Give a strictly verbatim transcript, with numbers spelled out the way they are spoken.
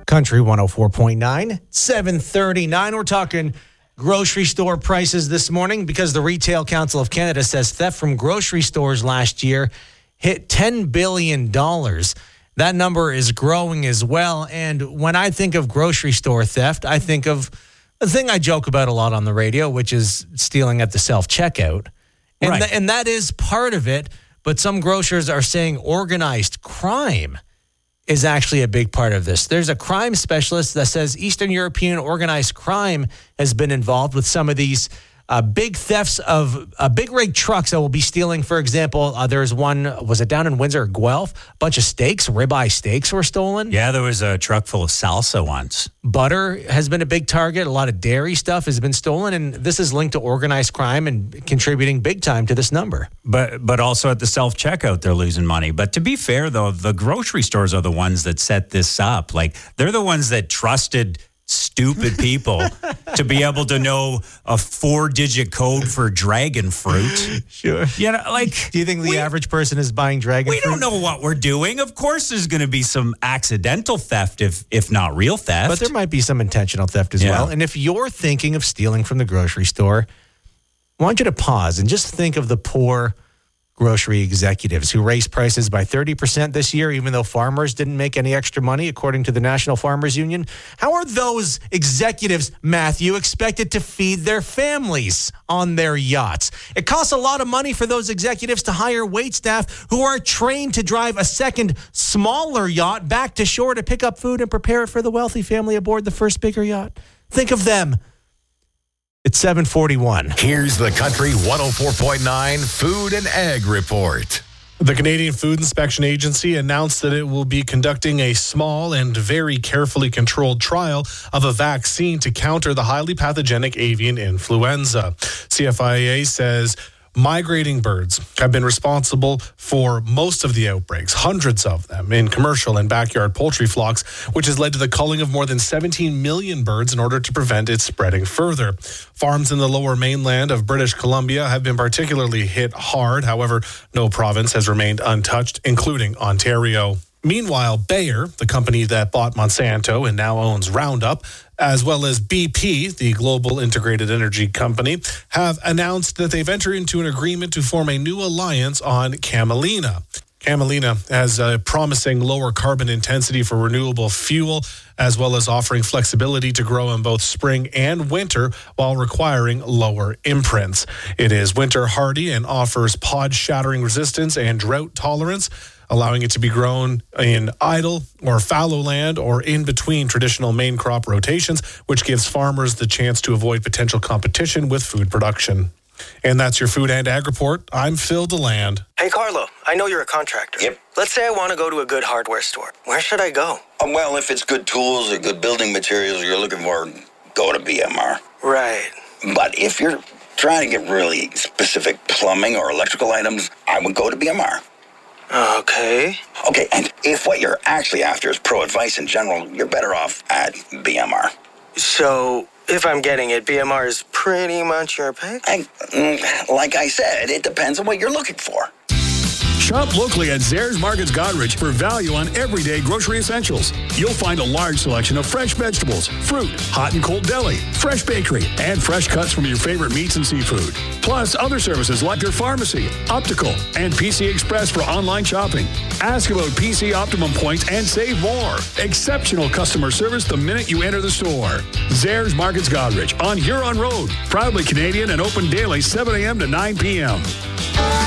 Country one oh four point nine, seven thirty-nine. We're talking grocery store prices this morning because the Retail Council of Canada says theft from grocery stores last year hit ten billion dollars. That number is growing as well. And when I think of grocery store theft, I think of the thing I joke about a lot on the radio, which is stealing at the self-checkout. And, right. th- and that is part of it. But some grocers are saying organized crime is actually a big part of this. There's a crime specialist that says Eastern European organized crime has been involved with some of these uh, big thefts of uh, big rig trucks that will be stealing. For example, uh, there's one, was it down in Windsor, Guelph? A bunch of steaks, ribeye steaks were stolen. Yeah, there was a truck full of salsa once. Butter has been a big target. A lot of dairy stuff has been stolen, and this is linked to organized crime and contributing big time to this number. But but also at the self-checkout, they're losing money. But to be fair, though, the grocery stores are the ones that set this up. Like, they're the ones that trusted stupid people to be able to know a four-digit code for dragon fruit. Sure. You know, like, do you think the we, average person is buying dragon we fruit? We don't know what we're doing. Of course there's going to be some accidental theft, if if not real theft. But there might be some intentional theft as yeah. well. And if you're thinking of stealing from the grocery store, I want you to pause and just think of the poor grocery executives who raised prices by thirty percent this year, even though farmers didn't make any extra money, according to the National Farmers Union. How are those executives, Matthew, expected to feed their families on their yachts? It costs a lot of money for those executives to hire wait staff who are trained to drive a second, smaller yacht back to shore to pick up food and prepare it for the wealthy family aboard the first bigger yacht. Think of them. It's seven forty-one. Here's the Country one oh four point nine Food and Ag Report. The Canadian Food Inspection Agency announced that it will be conducting a small and very carefully controlled trial of a vaccine to counter the highly pathogenic avian influenza. C F I A says migrating birds have been responsible for most of the outbreaks, hundreds of them in commercial and backyard poultry flocks, which has led to the culling of more than seventeen million birds in order to prevent it spreading further. Farms in the lower mainland of British Columbia have been particularly hit hard. However, no province has remained untouched, including Ontario. Meanwhile, Bayer, the company that bought Monsanto and now owns Roundup, as well as B P, the global integrated energy company, have announced that they've entered into an agreement to form a new alliance on camelina. Camelina has a promising lower carbon intensity for renewable fuel, as well as offering flexibility to grow in both spring and winter while requiring lower imprints. It is winter hardy and offers pod shattering resistance and drought tolerance, allowing it to be grown in idle or fallow land or in between traditional main crop rotations, which gives farmers the chance to avoid potential competition with food production. And that's your Food and Ag Report. I'm Phil DeLand. Hey, Carlo, I know you're a contractor. Yep. Let's say I want to go to a good hardware store. Where should I go? Um, well, if it's good tools or good building materials you're looking for, go to B M R. Right. But if you're trying to get really specific plumbing or electrical items, I would go to B M R. Okay. Okay, and if what you're actually after is pro advice in general, you're better off at B M R. So, if I'm getting it, B M R is pretty much your pick? I, like I said, it depends on what you're looking for. Shop locally at Zehrs Markets Goderich for value on everyday grocery essentials. You'll find a large selection of fresh vegetables, fruit, hot and cold deli, fresh bakery, and fresh cuts from your favorite meats and seafood. Plus other services like your pharmacy, optical, and P C Express for online shopping. Ask about P C Optimum points and save more. Exceptional customer service the minute you enter the store. Zehrs Markets Goderich on Huron Road. Proudly Canadian and open daily seven a.m. to nine p.m.